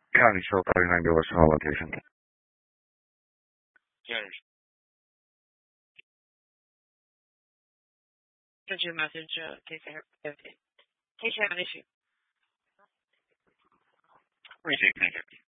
Yeah, sure. Karina, give us an allocation. Yes. Send you a message, in case you have an issue. Appreciate it.